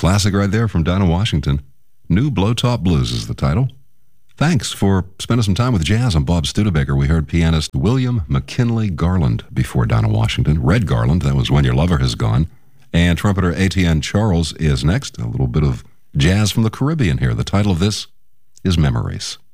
Classic right there from Dinah Washington. New Blowtop Blues is the title. Thanks for spending some time with jazz. I'm Bob Studebaker. We heard pianist William McKinley Garland before Dinah Washington. Red Garland, that was When Your Lover Has Gone. And trumpeter Etienne Charles is next. A little bit of jazz from the Caribbean here. The title of this is Memories.